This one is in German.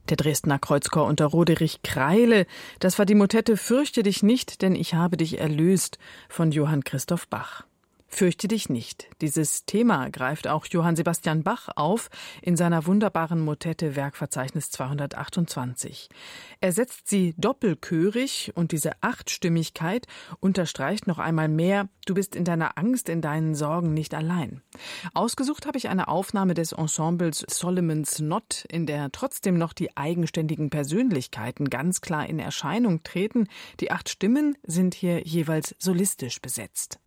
Der Dresdner Kreuzchor unter Roderich Kreile. Das war die Motette Fürchte dich nicht, denn ich habe dich erlöst von Johann Christoph Bach. Fürchte dich nicht. Dieses Thema greift auch Johann Sebastian Bach auf in seiner wunderbaren Motette Werkverzeichnis 228. Er setzt sie doppelchörig und diese Achtstimmigkeit unterstreicht noch einmal mehr, du bist in deiner Angst, in deinen Sorgen nicht allein. Ausgesucht habe ich eine Aufnahme des Ensembles Solomon's Knot, in der trotzdem noch die eigenständigen Persönlichkeiten ganz klar in Erscheinung treten. Die 8 Stimmen sind hier jeweils solistisch besetzt.